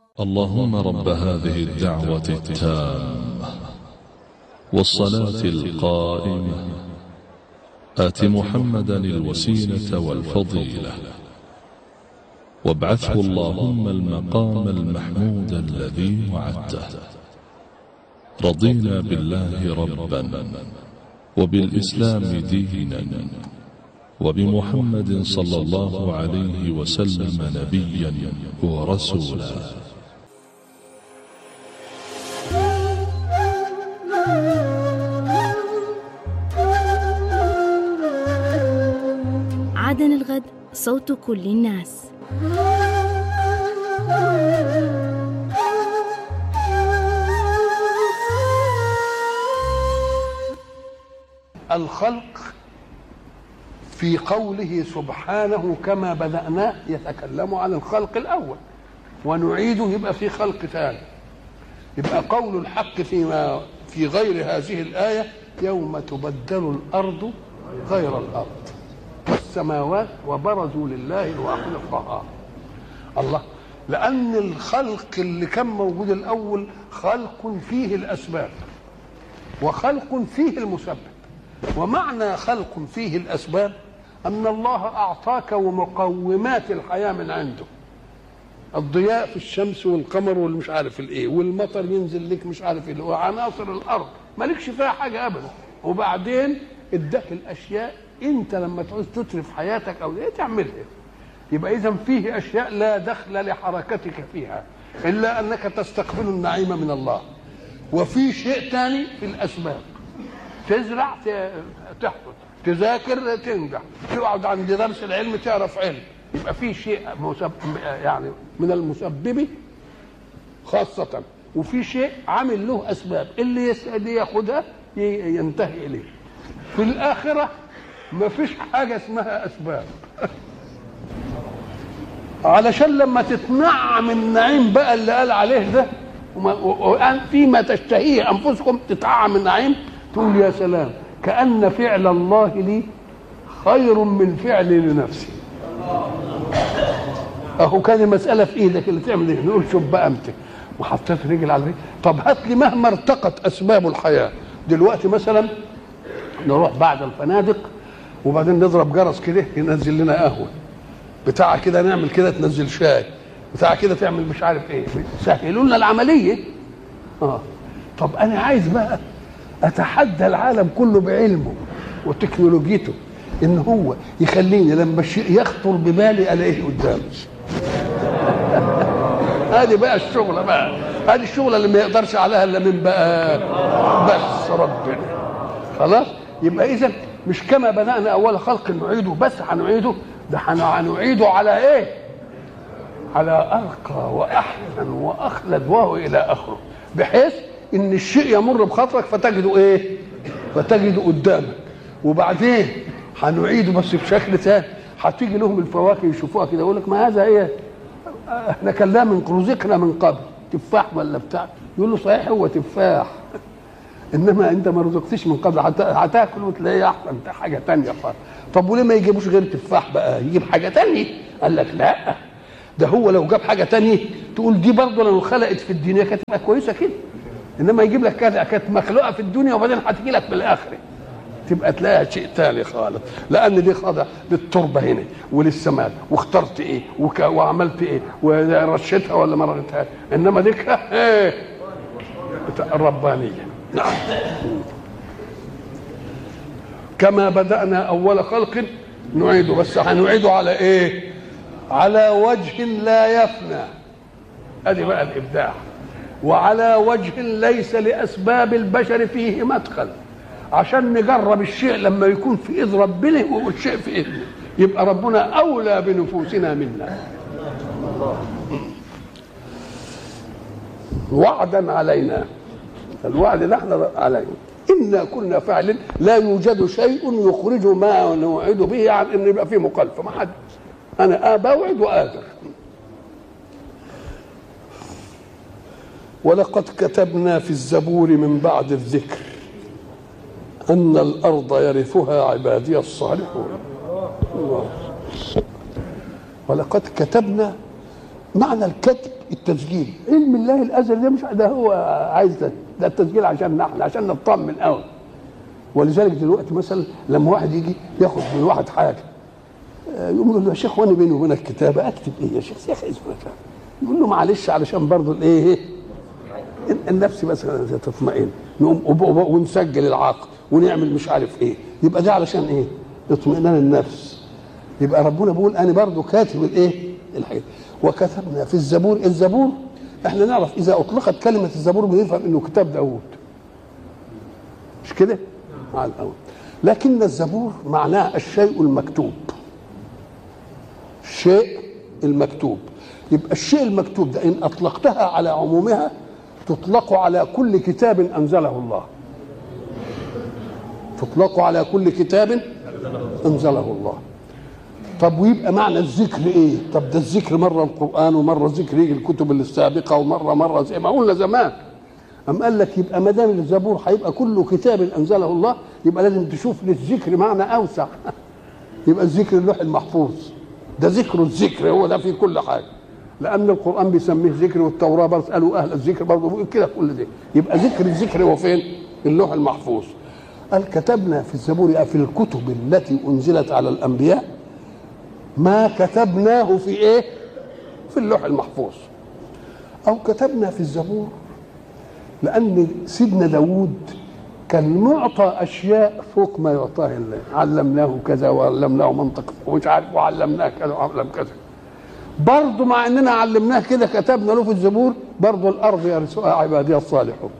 اللهم رب هذه الدعوة التامة والصلاة القائمة آت محمدا الوسيلة والفضيلة وابعثه اللهم المقام المحمود الذي وعدته. رضينا بالله ربا وبالإسلام دينا وبمحمد صلى الله عليه وسلم نبيا ورسولا. عدن الغد، صوت كل الناس. الخلق في قوله سبحانه كما بدأناه يتكلم عن الخلق الأول ونعيده، يبقى في خلق ثاني. يبقى قول الحق فيما في غير هذه الآية يوم تبدل الأرض غير الأرض والسماوات وبرزوا لله الواحد القهار. الله، لأن الخلق اللي كان موجود الأول خلق فيه الأسباب وخلق فيه المسبب. ومعنى خلق فيه الأسباب أن الله أعطاك ومقومات الحياة من عنده، الضياء في الشمس والقمر والمش عارف الايه، والمطر ينزل لك مش عارف ايه، وعناصر الأرض مالكش فيها حاجة أبدا. وبعدين اداك الأشياء انت لما تعوز تترف حياتك او ايه تعملها. يبقى اذا فيه اشياء لا دخل لحركتك فيها الا انك تستقبل النعيم من الله. وفي شيء ثاني في الاسباب، تزرع تحصد، تذاكر تنجح، تقعد عند درس العلم تعرف علم. يبقى في شيء يعني من المسبب خاصة، وفي شيء عامل له اسباب اللي ياخدها ينتهي اليه. في الاخره ما فيش حاجة اسمها أسباب علشان لما تتنعم النعيم بقى اللي قال عليه ده فيما تشتهيه أنفسكم تتعم النعيم، تقول يا سلام كأن فعل الله لي خير من فعلي لنفسي. أهو كان المسألة في إيدك اللي تعمل إيه. نقول شوف بقى أمتك وحطيت رجل على رجل. طب هات لي مهما ارتقت أسباب الحياة. دلوقتي مثلا نروح بعد الفنادق وبعدين نضرب جرس كده ينزل لنا قهوه بتاع كده، نعمل كده تنزل شاي بتاع كده تعمل مش عارف ايه، سهلوا لنا العمليه. طب انا عايز بقى اتحدى العالم كله بعلمه وتكنولوجيته ان هو يخليني لما الشيء يخطر ببالي الاقيه قدامي. هذه بقى الشغله بقى، هذه الشغله اللي ما يقدرش عليها الا من بقى بس ربنا. خلاص، يبقى اذا مش كما بدأنا أول خلق نعيده بس هنعيده، ده هنعيده على إيه؟ على أرقى وأحسن وأخلد وهو إلى آخره، بحيث إن الشيء يمر بخاطرك فتجده إيه؟ فتجده قدامك. وبعدين هنعيده بس بشكل ثاني، هتيجي لهم الفواكه يشوفوها كده يقول لك ما هذا إيه؟ إحنا كلنا من رزقنا من قبل تفاح ولا بتاع، يقول له صحيح هو تفاح انما انت ما رزقتش من قبل، هتاكل وتلاقيه احسن حاجه ثانيه خالص. طب وليه ما يجيبوش غير تفاح بقى، يجيب حاجه ثانيه؟ قال لك لا، ده هو لو جاب حاجه ثانيه تقول دي برضه لو خلقت في الدنيا كانت تبقى كويسه كده، انما يجيب لك كذا كانت مخلوقه في الدنيا وبعدين هتيجي لك في الاخره تبقى تلاقيها شيء ثاني خالص، لان دي خاضعه للتربه هنا وللسماد، واخترت ايه وعملت ايه ورشتها ولا ما رشتهاش، انما دي ايه الربانيه. نعم، كما بدأنا أول خلق نعيده، بس هنعيده على إيه؟ على وجه لا يفنى. أدي بقى الإبداع. وعلى وجه ليس لأسباب البشر فيه مدخل، عشان نجرب الشيء لما يكون في إيد ربنا والشيء في إيدنا، يبقى ربنا أولى بنفوسنا منا. وعدا علينا، الوعد ده احنا عليه إنا كنا فاعلين. لا يوجد شيء يخرج ما نوعد به عن ان يبقى فيه مخالفه، ما حد. انا بوعد وآدر. ولقد كتبنا في الزبور من بعد الذكر ان الارض يرثها عبادي الصالحون. ولقد كتبنا معنى الكتب التسجيل. علم الله الازل ده مش ده هو عايز ده التسجيل عشان احنا عشان نطمن قوي. ولذلك دلوقتي مثلا لما واحد يجي ياخد من واحد حاجه يقول له يا شيخ وانا بيني وبينك كتابه اكتب ايه يا شيخ اسمه يقول له معلش علشان برضه الايه النفس مثلا تطمئن نقوم ونسجل العقد ونعمل مش عارف ايه. يبقى ده علشان ايه؟ اطمئنان النفس. يبقى ربنا بيقول انا برضه كاتب الايه الحاجه. وكتبنا في الزبور. الزبور احنا نعرف اذا اطلقت كلمه الزبور بنفهم انه كتاب داوود مش كده على الاول. لكن الزبور معناه الشيء المكتوب. الشيء المكتوب. يبقى الشيء المكتوب ده ان اطلقتها على عمومها تطلق على كل كتاب انزله الله. تطلق على كل كتاب انزله الله. طب ويبقى معنى الذكر ايه؟ طب ده الذكر مره القران ومره ذكر يجي الكتب السابقه ومره زي ما قلنا زمان. أم قال لك يبقى ما دام الزبور هيبقى كل كتاب انزله الله يبقى لازم تشوف للذكر معنى اوسع. يبقى الذكر اللوح المحفوظ ده ذكر الذكر هو ده في كل حاجه. لان القران بيسميه ذكر والتوراه برضه قالوا اهل الذكر برضه كده كل ده. يبقى ذكر الذكر هو فين؟ اللوح المحفوظ. قال كتبنا في الزبور في الكتب التي انزلت على الانبياء ما كتبناه في ايه؟ في اللوح المحفوظ. او كتبنا في الزبور لان سيدنا داوود كان معطى اشياء فوق ما يعطاه الله. علمناه كذا وعلمناه منطق ومش عارف وعلمناه كذا وعلم كذا. برضه مع اننا علمناه كده كتبنا له في الزبور برضه الارض يرثها عبادي الصالحون.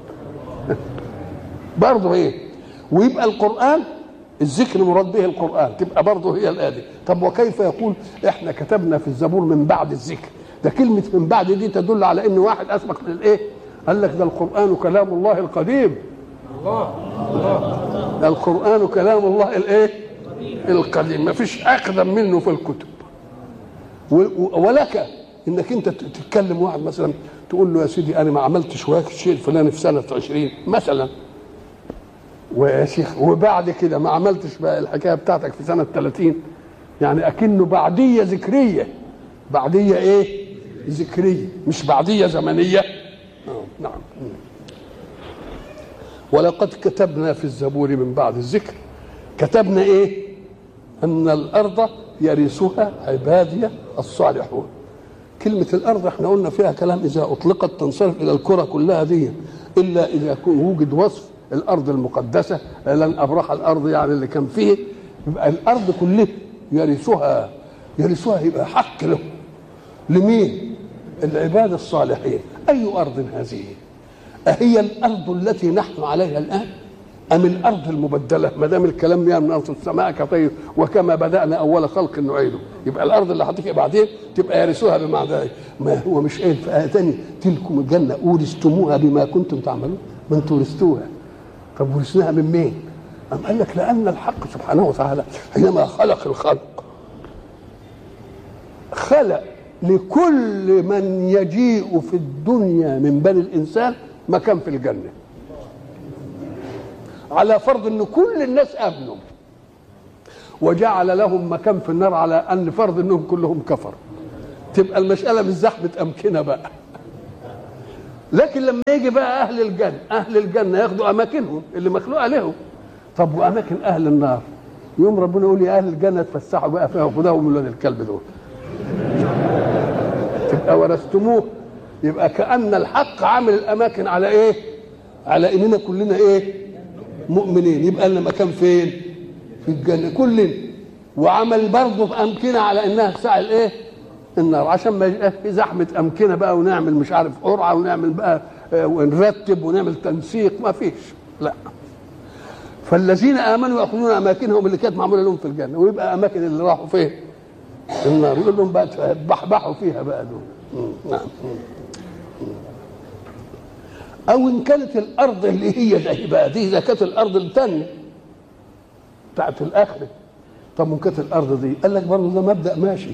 برضه ايه؟ ويبقى القران الذكر مراد به القران تبقى برضه هي الايه. طب وكيف يقول احنا كتبنا في الزبور من بعد الذكر؟ ده كلمه من بعد دي تدل على ان واحد اسبق للايه؟ قال لك ده القران كلام الله القديم. ده القران كلام الله الايه؟ القديم. ما فيش اقدم منه في الكتب. ولك انك انت تتكلم واحد مثلا تقول له يا سيدي انا ما عملتش الشيء الفلاني في سنه 20 مثلا ويا شيخ وبعد كده ما عملتش بقى الحكايه بتاعتك في سنه 30 يعني اكنه بعديه ذكريه. بعديه ايه؟ ذكريه مش بعديه زمنيه. نعم. ولقد كتبنا في الزبور من بعد الذكر. كتبنا ايه؟ ان الارض يرثها عبادي الصالحون. كلمه الارض احنا قلنا فيها كلام اذا اطلقت تنصرف الى الكره كلها دي الا اذا وجد وصف الارض المقدسه لن ابرح الارض يعني اللي كان فيه. يبقى الارض كلها يرثها يبقى حق له. لمين؟ العباد الصالحين. اي ارض هذه؟ اهي الارض التي نحن عليها الان ام الارض المبدله؟ ما دام الكلام يعني من ارض السماء كطير وكما بدانا اول خلق نعيده. يبقى الارض اللي هتيجي بعدين تبقى يرثوها بمعنى ما هو مش قايل في ايه ثانيه تلكم الجنه اورثتموها بما كنتم تعملون. ما انتم ورثتوها. طب ورثناها من مين؟ أم قال لك لأن الحق سبحانه وتعالى حينما خلق الخلق خلق لكل من يجيء في الدنيا من بني الإنسان مكان في الجنة على فرض أن كل الناس آمنوا وجعل لهم مكان في النار على أن فرض أنهم كلهم كفروا. تبقى المسألة مش زحمة أمكنة بقى. لكن لما يجي بقى أهل الجنة ياخدوا أماكنهم اللي مخلوقة لهم. طب وأماكن أهل النار يوم ربنا يقول يا أهل الجنة تفسحوا بقى فيها وخدوهم من ولاد الكلب دول. تبقى ورثتموه. يبقى كأن الحق عامل الأماكن على إيه؟ على إننا كلنا إيه؟ مؤمنين. يبقى لنا مكان فين؟ في الجنة كلنا. وعمل برضه في أمكنة على إنها تساع الإيه؟ النار عشان ما يبقاش في زحمه امكنه بقى ونعمل مش عارف قرعه ونعمل بقى ونرتب ونعمل تنسيق. ما فيش. لا. فالذين امنوا ياخذون اماكنهم اللي كانت معموله لهم في الجنه ويبقى اماكن اللي راحوا فين؟ النار. يقول لهم بقى بحبحوا فيها بقى دول. نعم. او ان كانت الارض اللي هي زي بقى دي اذا كانت الارض الثانيه بتاعت الاخره. طب من كانت الارض دي قال لك برضه ده مبدا ماشي.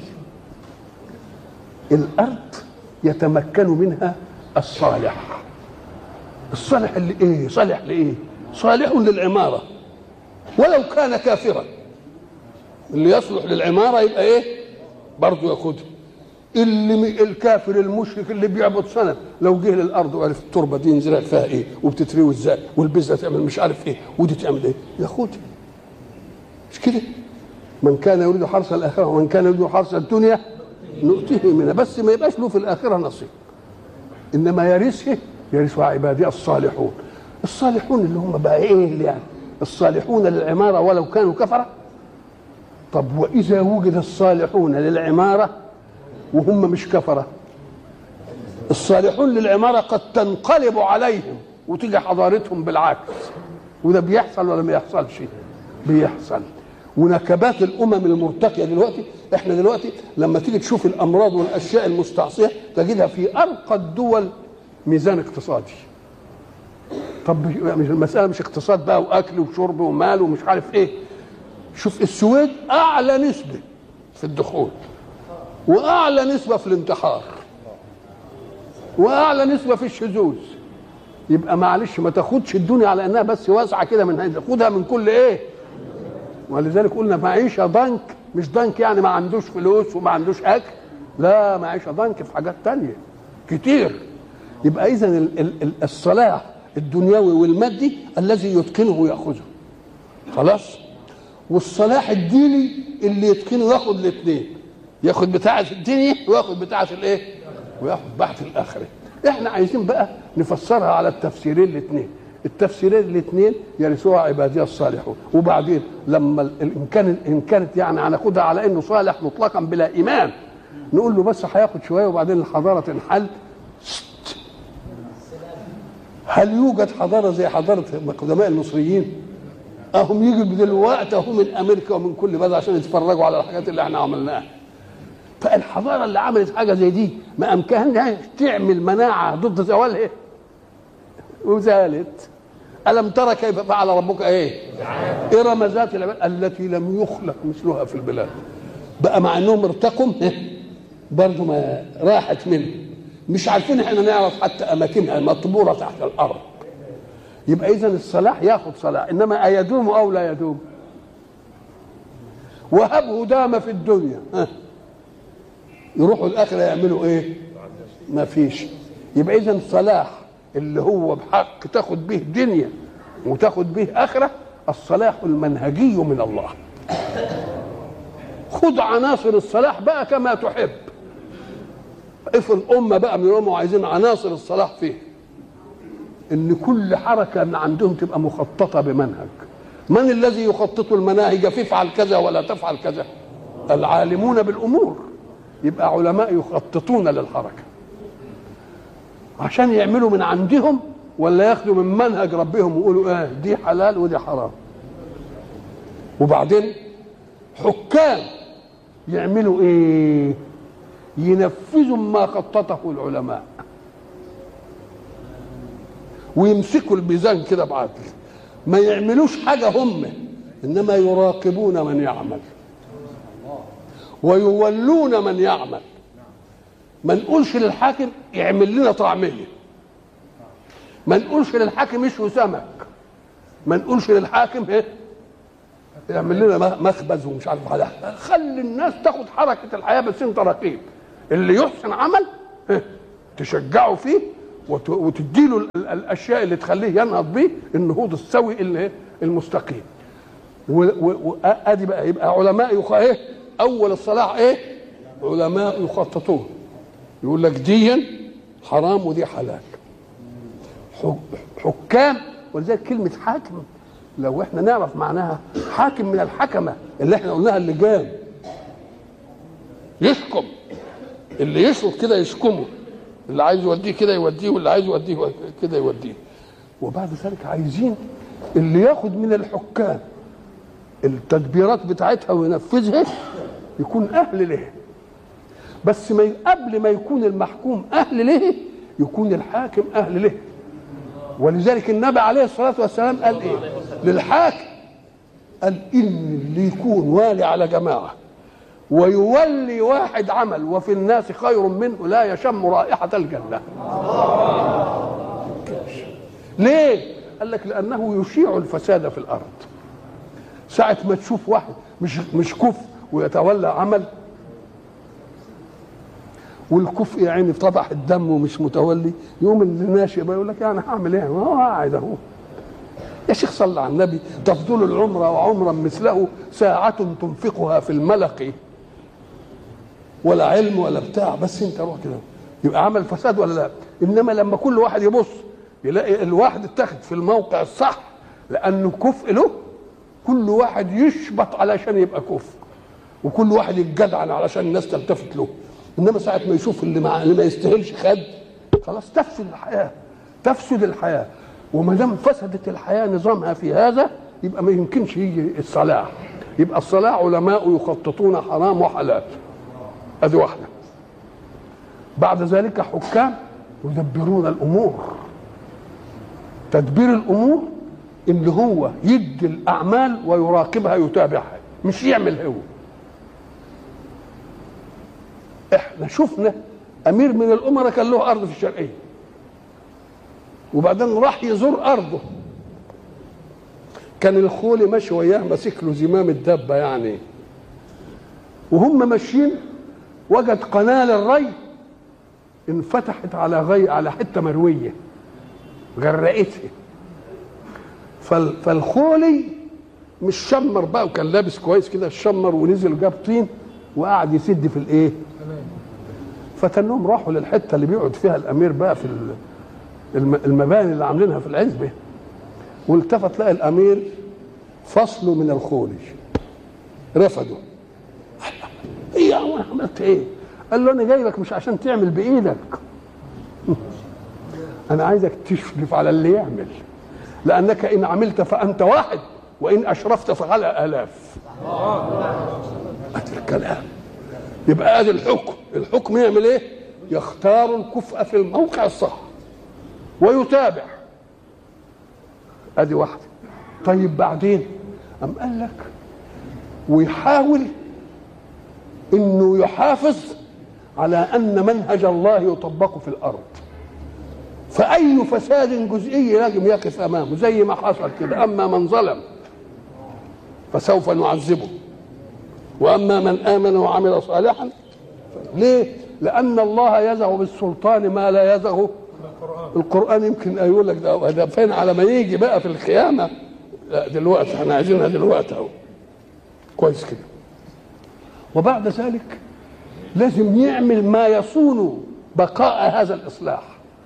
الارض يتمكن منها الصالح. الصالح اللي ايه؟ صالح لايه؟ صالح للعماره ولو كان كافرا. اللي يصلح للعماره يبقى ايه؟ برضه ياخدها. اللي الكافر المشرك اللي بيعبد صنم لو جه للارض وعرف التربه دي ينزرع فيها ايه وبتتروي ازاي والبذره تعمل مش عارف ايه ودي تعمل ايه ياخدها. مش كده؟ من كان يريد حرث الاخره ومن كان يريد حرث الدنيا نؤتيه منها، بس ما يبقاش له في الاخره نصيب، انما يرثها عبادي الصالحون. الصالحون اللي هم بقى ايه اللي يعني الصالحون للعماره ولو كانوا كفره. طب واذا وجد الصالحون للعماره وهم مش كفره، الصالحون للعماره قد تنقلب عليهم وتيجي حضارتهم بالعكس، وده بيحصل ولا ما يحصلش؟ بيحصل. ونكبات الامم المرتقيه دلوقتي، احنا دلوقتي لما تيجي تشوف الامراض والاشياء المستعصيه تجدها في ارقى الدول ميزان اقتصادي. طب المساله مش اقتصاد بقى واكل وشرب ومال ومش عارف ايه. شوف السويد اعلى نسبه في الدخول واعلى نسبه في الانتحار واعلى نسبه في الشذوذ. يبقى معلش ما تاخدش الدنيا على انها بس واسعه كده، من خدها من كل ايه. ولذلك قلنا معيشه ضنك، مش ضنك يعني ما عندوش فلوس وما عندوش اكل، لا معيشه ضنك في حاجات تانية كتير. يبقى اذا الصلاح الدنيوي والمادي الذي يتقنه ياخذه خلاص، والصلاح الديني اللي يتقنه ياخذ الاثنين، ياخذ بتاعه الدنيا وياخذ بتاعه الايه وياخذ بحث الاخره. احنا عايزين بقى نفسرها على التفسيرين الاثنين. التفسيرين الاثنين يرثوها عبادي الصالحون. وبعدين لما ان كانت يعني هناخدها على انه صالح مطلقا بلا ايمان، نقول له بس هياخد شويه وبعدين الحضاره تنحل. هل يوجد حضاره زي حضاره قدماء المصريين؟ اهم يجوا دلوقتي اهو من امريكا ومن كل بلد عشان يتفرجوا على الحاجات اللي احنا عملناها. فالحضاره اللي عملت حاجه زي دي ما امكنها تعمل مناعه ضد زوالها وزالت. ألم ترى كيف فعل ربك ايه؟ إرم ذات العماد التي لم يخلق مثلها في البلاد. بقى مع انهم ارتقوا برضه ما راحت منه، مش عارفين احنا نعرف حتى اماكنها مطبوره تحت الارض. يبقى اذا الصلاح ياخذ صلاح، انما ايدوم او لا يدوم؟ وهبه دام في الدنيا يروحوا الاخره يعملوا ايه؟ ما فيش. يبقى اذا الصلاح اللي هو بحق تاخد به دنيا وتاخد به اخره الصلاح المنهجي من الله. خد عناصر الصلاح بقى كما تحب. افرض امه بقى من الامه وعايزين عناصر الصلاح فيه، ان كل حركه من عندهم تبقى مخططه بمنهج. من الذي يخطط المناهج فافعل كذا ولا تفعل كذا؟ العالمون بالامور. يبقى علماء يخططون للحركه عشان يعملوا من عندهم ولا ياخدوا من منهج ربهم ويقولوا ايه دي حلال ودي حرام. وبعدين حكام يعملوا ايه؟ ينفذوا ما خططه العلماء ويمسكوا الميزان كده بعدل، ما يعملوش حاجه هم، انما يراقبون من يعمل ويولون من يعمل. ما نقولش للحاكم يعمل لنا طعميه، ما نقولش للحاكم يشوي سمك، ما نقولش للحاكم ايه يعمل لنا مخبز ومش عارف حاجه. خلي الناس تاخد حركه الحياه بس انت رقيب. اللي يحسن عمل تشجعه فيه وتديله الاشياء اللي تخليه ينهض بيه النهوض السوي اللي المستقيم. وادي بقى يبقى علماء ايه اول الصلاح ايه؟ علماء يخططون، يقول لك دي حرام ودي حلال. حكام. ولذلك كلمه حاكم لو احنا نعرف معناها، حاكم من الحكمه اللي احنا قلناها اللجام، يحكم. اللي يشرط كده يشكمه، اللي عايز يوديه كده يوديه واللي عايز يوديه كده يوديه. وبعد ذلك عايزين اللي ياخد من الحكام التدبيرات بتاعتها وينفذها يكون اهل له. بس ما قبل ما يكون المحكوم اهل له يكون الحاكم اهل له. ولذلك النبي عليه الصلاه والسلام قال ايه للحاكم؟ قال ان اللي يكون والي على جماعه ويولي واحد عمل وفي الناس خير منه لا يشم رائحه الجنه. ليه؟ قال لك لانه يشيع الفساد في الارض. ساعه ما تشوف واحد مش كف ويتولى عمل والكفء يا عيني طبح الدم ومش متولي، يوم اللي ناشئ بقى يقول لك يعني هعمل ايه؟ هو قاعد اهو. يا شيخ صلى على النبي، تفضل العمر وعمرا مثله ساعة تنفقها في الملق، ولا علم ولا بتاع، بس انت روح كده، يبقى عمل فساد ولا لا؟ انما لما كل واحد يبص يلاقي الواحد اتخذ في الموقع الصح لانه كفء له، كل واحد يشبط علشان يبقى كفء، وكل واحد يتجدعن علشان الناس تلتفت له. انما ساعه ما يشوف اللي ما يستاهلش خد، خلاص تفسد الحياه، تفسد الحياه. وما دام فسدت الحياه نظامها في هذا، يبقى ما يمكنش يجي الصلاح. يبقى الصلاح علماء يخططون حرام وحلال، ادي واحده. بعد ذلك حكام يدبرون الامور. تدبير الامور اللي هو يدي الاعمال ويراقبها يتابعها، مش يعمل هو. احنا شفنا امير من الامراء كان له ارض في الشرقيه، وبعدين راح يزور ارضه، كان الخولي ماشي وياه ماسك له زمام الدبه يعني، وهم ماشيين وجد قناه للري انفتحت على حته مرويه غرقتها. فالخولي مش شمر بقى، وكان لابس كويس كده، شمر ونزل جاب طين وقعد يسد في الايه. فتنهم راحوا للحته اللي بيقعد فيها الامير بقى في المباني اللي عاملينها في العزبه، والتفت لقى الامير فصله من الخولي، رفضه. ايه يا عم عملت ايه؟ قال له انا جاي لك مش عشان تعمل بايدك، انا عايزك تشرف على اللي يعمل، لانك ان عملت فانت واحد، وان اشرفت فعلى الاف. ادي الكلام. يبقى ادي الحكم يعمل ايه؟ يختار الكفء في الموقع الصح ويتابع، ادي واحده. طيب بعدين قام قال لك ويحاول انه يحافظ على ان منهج الله يطبق في الارض، فاي فساد جزئي لازم يقف امامه، زي ما حصل كده. اما من ظلم فسوف نعذبه، واما من امن وعمل صالحا. ليه؟ لان الله يزغ بالسلطان ما لا يزغ القران. يمكن يقول لك ده فين على ما يجي بقى في القيامه؟ لا دلوقتي احنا عايزينها دلوقتي اهو، كويس كده. وبعد ذلك لازم يعمل ما يصون بقاء هذا الاصلاح.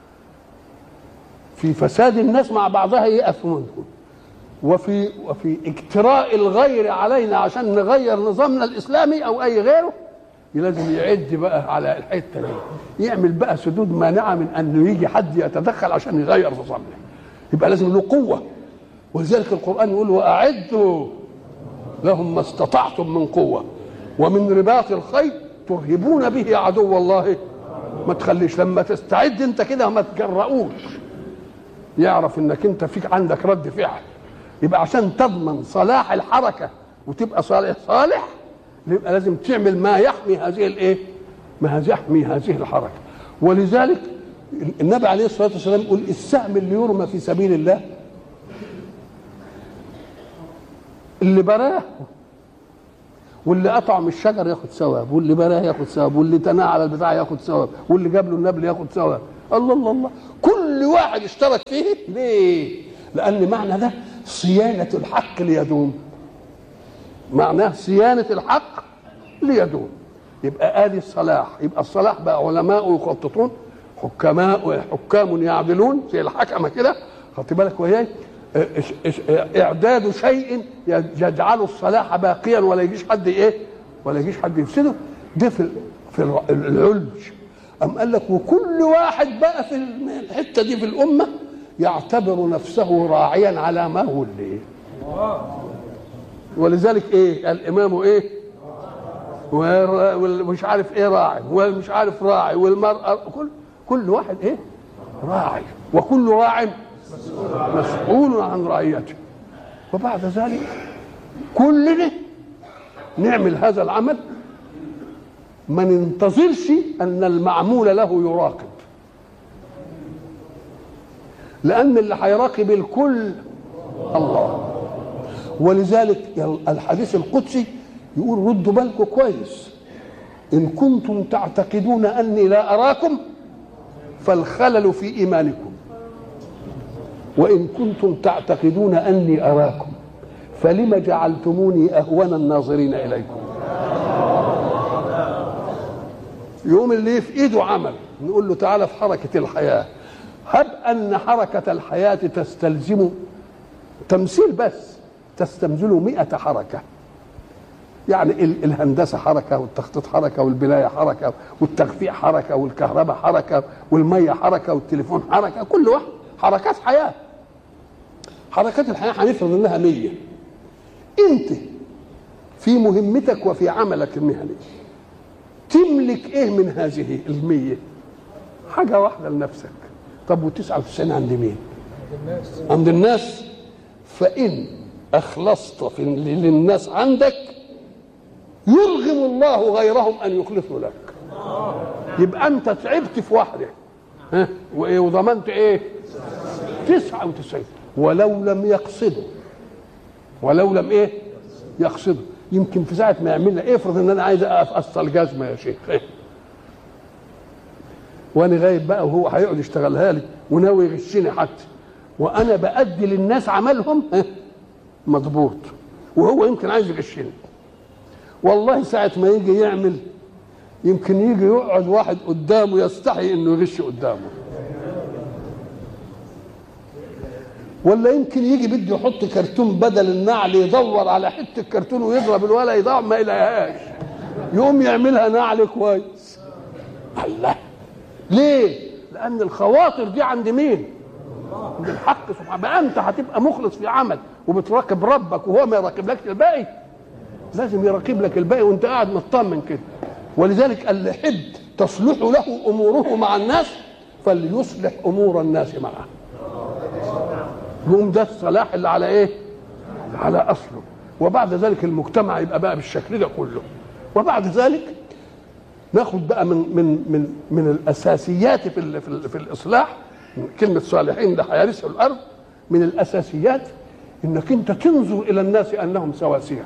في فساد الناس مع بعضها يقف منهم، وفي اجتراء الغير علينا عشان نغير نظامنا الاسلامي او اي غيره، لازم يعد بقى على الحته دي، يعمل بقى سدود مانعه من انه يجي حد يتدخل عشان يغير نظامنا. يبقى لازم له قوه. ولذلك القران يقول واعدوا لهم ما استطعتم من قوه ومن رباط الخيل ترهبون به عدو الله. ما تخليش لما تستعد انت كده ما تجرؤوش، يعرف انك انت فيك عندك رد فعل. يبقى عشان تضمن صلاح الحركه وتبقى صالح، يبقى لازم تعمل ما يحمي هذه الايه؟ ما يحمي هذه الحركه. ولذلك النبي عليه الصلاه والسلام يقول السهم اللي يرمى في سبيل الله اللي براه واللي قطعه من الشجر ياخد ثواب، واللي براه ياخد ثواب، واللي تناه على البتاع ياخد ثواب، واللي جاب له النبل ياخد ثواب. الله الله الله، كل واحد اشترك فيه. ليه؟ لان معنى ده صيانه الحق ليدوم، معناه صيانه الحق ليدوم. يبقى ادي الصلاح. يبقى الصلاح بقى علماء يخططون، حكام يعدلون زي الحكمه كده، خدت بالك وياي؟ اعداد شيء يجعل الصلاح باقيا ولا يجيش حد ايه؟ ولا يجيش حد يفسده. ده في العلج. أم قال لك وكل واحد بقى في الحته دي في الامه يعتبر نفسه راعيا على ما هو اللي. ولذلك ايه الامام ايه؟ ومش عارف ايه راعي، ومش عارف راعي، والمرأة كل واحد ايه؟ راعي، وكل راع مسؤول عن رعيته. وبعد ذلك كلنا نعمل هذا العمل، ما ننتظرش ان المعمول له يراقب، لان اللي هيراقب الكل الله. ولذلك الحديث القدسي يقول ردوا بالكم كويس، إن كنتم تعتقدون أني لا أراكم فالخلل في إيمانكم، وإن كنتم تعتقدون أني أراكم فلم جعلتموني أهون الناظرين إليكم. يوم اللي في إيده عمل نقول له تعالى في حركة الحياة، هب أن حركة الحياة تستلزم تمثيل بس تستلزم 100 حركة، يعني الهندسة حركة والتخطيط حركة والبناية حركة والتغذية حركة والكهرباء حركة والمية حركة والتليفون حركة، كل واحد حركات حياة. حركات الحياة هنفرض انها 100. انت في مهمتك وفي عملك المهني تملك ايه من هذه 100؟ حاجة واحدة لنفسك. طب و99 عند مين؟ عند الناس. فإن أخلصت للناس عندك يرغم الله غيرهم أن يخلصوا لك. يبقى أنت تعبت في واحدة وضمنت إيه؟ 99. ولو لم يقصدوا، ولو لم إيه؟ يقصدوا. يمكن في ساعة ما يعملنا افرض إن أنا عايز أقف أصل جزمة يا شيخ وأنا غايب بقى وهو هيقعد يشتغلها لي وناوي يغشني حتى، وأنا بأدي للناس عملهم مضبوط وهو يمكن عايز يغشني. والله ساعة ما يجي يعمل يمكن يجي يقعد واحد قدامه يستحي انه يغش قدامه، ولا يمكن يجي بده يحط كرتون بدل النعل يدور على حته كرتون ويضرب الولا يضيع ما يلاقيهاش، يقوم يعملها نعل كويس. الله، ليه؟ لان الخواطر دي عند مين؟ عند الحق سبحانه. بقى انت هتبقى مخلص في عمل وبتراقب ربك وهو ما يراقبلكش الباقي؟ لازم يراقب لك الباقي وانت قاعد مطمن كده. ولذلك اللي يحب تصلح له اموره مع الناس فليصلح امور الناس معه. يقوم ده الصلاح اللي على ايه؟ على اصله. وبعد ذلك المجتمع يبقى بقى بالشكل ده كله. وبعد ذلك ناخد بقى من الاساسيات في الاصلاح. كلمه صالحين ده هيرثوا الارض. من الاساسيات انك انت تنظر الى الناس انهم سواسيه.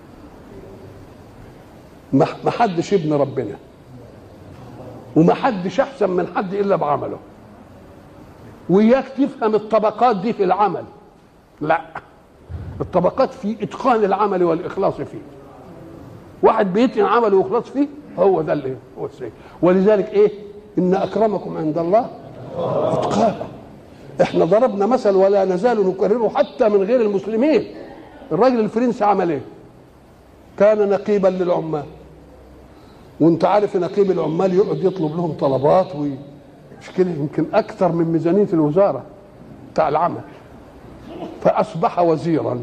ما حدش ابن ربنا وما حدش احسن من حد الا بعمله. وياك تفهم الطبقات دي في العمل. لا، الطبقات في اتقان العمل والاخلاص فيه. واحد بيتقن عمله واخلاص فيه هو ده اللي هو السيد. ولذلك ايه؟ ان اكرمكم عند الله اتقاكم. احنا ضربنا مثل ولا نزال نكرره حتى من غير المسلمين. الراجل الفرنسي عمل ايه؟ كان نقيبا للعمال، وانت عارف نقيب العمال يقعد يطلب لهم طلبات مش كده، يمكن اكثر من ميزانيه الوزاره بتاع العمل. فاصبح وزيرا.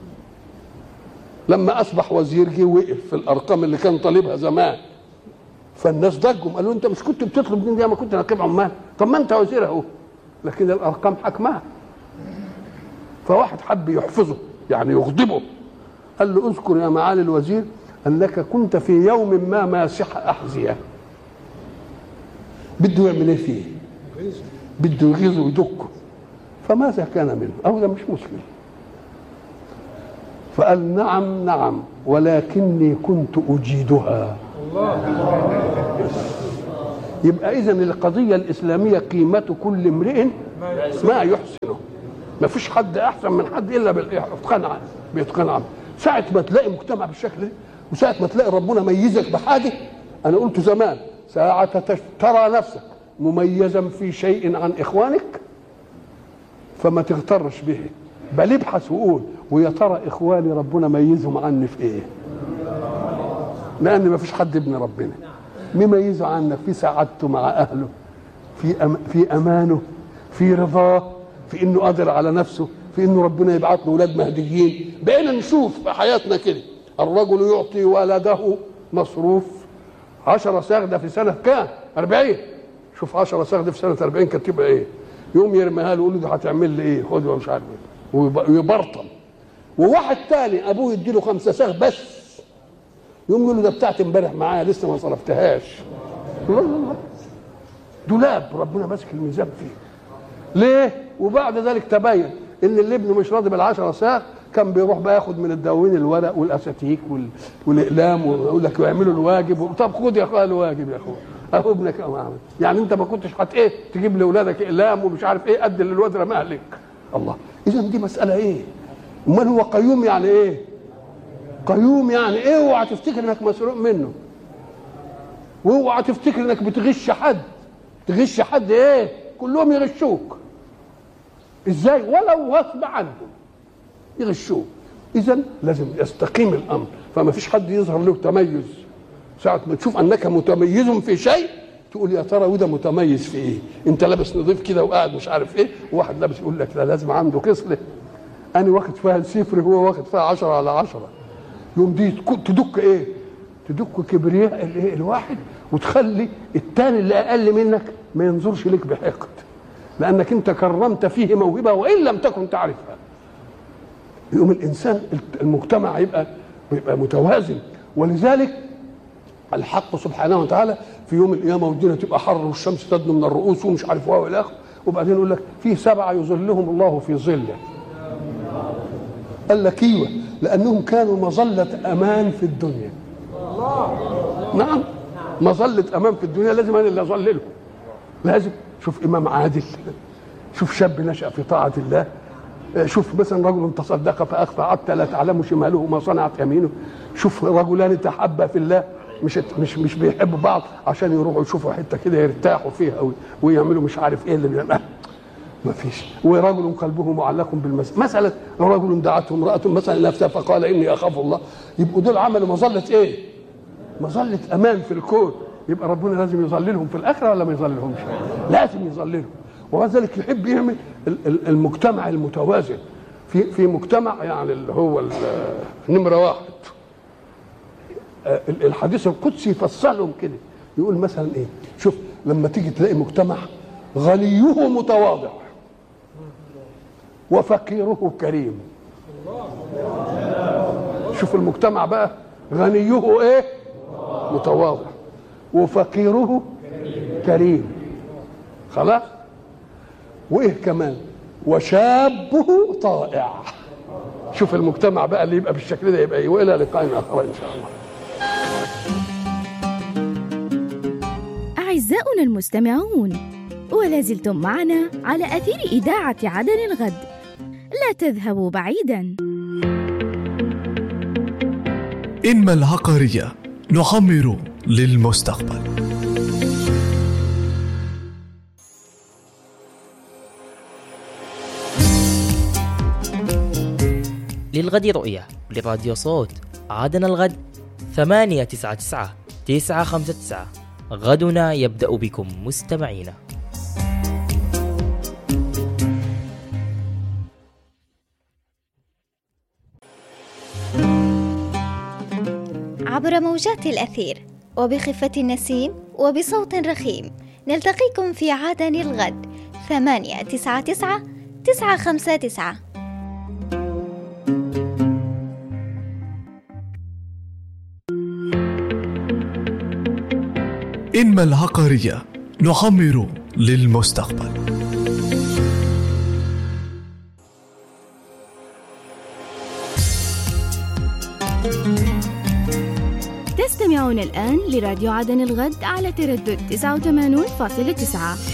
لما اصبح وزير جه وقف في الارقام اللي كان طالبها زمان، فالناس ضجوا قالوا انت مش كنت بتطلب من دي ما كنت نقيب عمال؟ طب ما انت وزير اهو، لكن الارقام حكمها. فواحد حب يحفظه يعني يغضبه، قال له اذكر يا معالي الوزير انك كنت في يوم ما ماسح احذيه. بده يعمل ايه فيه؟ بده يغيظه ويدكه. فماذا كان منه؟ او ده مش مسلم. فقال نعم نعم ولكني كنت اجيدها. يبقى اذا القضيه الاسلاميه قيمه كل امرئ ما يحسنه. ما فيش حد احسن من حد الا باتقان عمل. ساعه ما تلاقي مجتمع بالشكل ده وساعه ما تلاقي ربنا ميزك بحاجه، انا قلت زمان ساعه ترى نفسك مميزا في شيء عن اخوانك فما تغترش به، بل ابحث وقول ويا ترى اخواني ربنا ميزهم عني في ايه؟ لان ما فيش حد ابن ربنا مميزه عنك في سعادته مع اهله، في امانه، في رضاه، في انه قادر على نفسه، في انه ربنا يبعث له اولاد مهديين. بقينا نشوف في حياتنا كده الرجل يعطي ولده مصروف 10 ساغده في سنه كام؟ 40. شوف 10 ساغده في سنه 40 كانت تبقى ايه؟ يوم يرميها له يقول له ده هتعمل لي ايه؟ خد مش عارف ايه ويبرطم. وواحد تاني ابوه يديله 5 ساغ بس يقوم يقول له ده بتاعت امبارح معايا لسه ما صرفتهاش. الله، دولاب ربنا ماسك الميزان فيه. ليه؟ وبعد ذلك تبين ان اللي ابنه مش راضي بال10 ساغ كان بيروح بقى ياخد من الدواوين الورق والاساتيك والاقلام ويقول لك يعملوا الواجب. طب خد يا اخويا الواجب يا اخويا، اهو ابنك عمل. يعني انت ما كنتش ايه تجيب لاولادك اقلام ومش عارف ايه قد اللي الواد رماه لك. الله، اذا دي مساله ايه؟ امال هو قيوم يعني ايه؟ قيوم يعني ايه؟ اوعى تفتكر انك مسروق منه، واوعى تفتكر انك بتغش حد. تغش حد ايه؟ كلهم يغشوك. ازاي؟ ولو غصب عنهم يغشوك. اذا لازم يستقيم الامر، فما فيش حد يظهر له تميز. ساعه ما تشوف انك متميز في شيء تقول يا ترى وده متميز في ايه؟ انت لابس نظيف كده وقاعد مش عارف ايه، وواحد لابس يقول لك لا لازم عنده خصله انا واخد فيها صفر هو واخد فيها 10/10. يوم دي تدك ايه؟ تدك كبرياء الايه الواحد، وتخلي الثاني اللي اقل منك ما ينظرش لك بحقد، لانك انت كرمت فيه موهبه وان لم تكن تعرفها. يقوم الانسان المجتمع يبقى متوازن. ولذلك الحق سبحانه وتعالى في يوم القيامه والدنيا تبقى حر والشمس تدنو من الرؤوس ومش عارف ايه والى اخره، وبعدين يقول لك في 7 يظلهم الله في ظله. قال لك ايوه، لانهم كانوا مظله امان في الدنيا. نعم، مظله امان في الدنيا، لازم انا اللي اظللهم. لازم. شوف امام عادل، شوف شاب نشأ في طاعه الله، شوف مثلا رجل تصدق فاخفى حتى لا تعلم شماله ما صنعت يمينه. شوف رجلان تحبا في الله، مش بيحبوا بعض عشان يروحوا يشوفوا حته كده يرتاحوا فيها ويعملوا مش عارف ايه اللي بيعمل. ما فيش. ورجل قلبه معلق مثلا رجل دعته امراه مثلا نفسها فقال اني اخاف الله. يبقوا دول عملوا مظله ايه؟ مظله امان في الكون. يبقى ربنا لازم يظللهم في الاخره ولا ما يظللهمش؟ لازم يظللهم. وذلك يحب يعمل المجتمع المتوازن في مجتمع، يعني اللي هو نمره 1. الحديث القدسي يفصلهم كده، يقول مثلا ايه؟ شوف لما تيجي تلاقي مجتمع غنيه متواضع وفقيره كريم. شوف المجتمع بقى غنيه ايه؟ متواضع وفقيره كريم. خلاص. وايه كمان؟ وشابه طائع. شوف المجتمع بقى اللي يبقى بالشكل ده يبقى ايه. والى لقاء اخر ان شاء الله. أعزائنا المستمعون، ولا زلتم معنا على أثير إذاعة عدن الغد. لا تذهبوا بعيدا. إنما العقارية نعمر للمستقبل. للغد رؤية لراديو صوت عدن الغد 899 959. غدنا يبدأ بكم مستمعينا. عبر موجات الأثير وبخفة النسيم وبصوت رخيم نلتقيكم في عدن الغد 899 959. إنما العقارية نعمر للمستقبل. تستمعون الآن لراديو عدن الغد على تردد 89.9.